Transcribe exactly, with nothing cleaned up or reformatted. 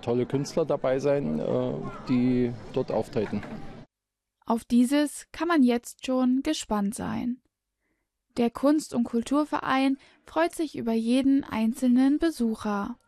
tolle Künstler dabei sein, äh, die dort auftreten. Auf dieses kann man jetzt schon gespannt sein. Der Kunst- und Kulturverein freut sich über jeden einzelnen Besucher.